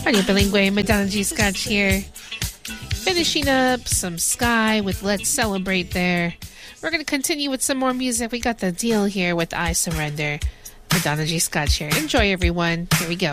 Radio Bilingüe, Madonna G. Scotch here. Finishing up some Sky with Let's Celebrate there. We're going to continue with some more music. We got The Deal here with I Surrender. Madonna G. Scotch here. Enjoy, everyone. Here we go.